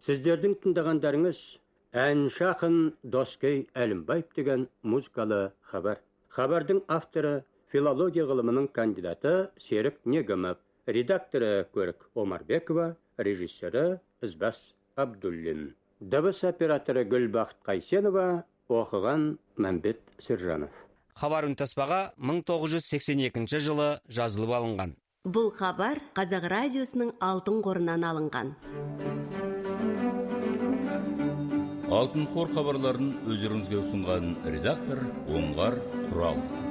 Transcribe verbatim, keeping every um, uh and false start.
Сіздердің тыңдағандарыңыз әнші ақын Доскей Әлімбаев деген музыкалы хабар. Хабардың авторы филология ғылымының кандидаты Серік Негімов, редакторы Көрік Омарбекова, режиссері Избас Абдуллин. Дыбыс операторы Гүлбақыт Қайсенова, оқыған Мәмбет Сержанов. Хабар үнтаспаға мың тоғыз жүз сексен екінші жылы жазылып алынған. Бұл хабар Қазақ радиосының алтын қорынан алынған. Алтын қор хабарларын өздеріңізге ұсынған редактор Оңғар Құрал.